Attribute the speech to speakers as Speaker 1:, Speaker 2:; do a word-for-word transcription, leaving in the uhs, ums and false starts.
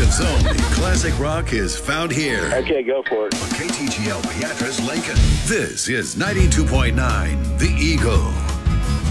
Speaker 1: Beatrice's only classic rock is found here.
Speaker 2: Okay, go for it.
Speaker 1: On K T G L Beatrice Lincoln. This is ninety-two point nine The Eagle.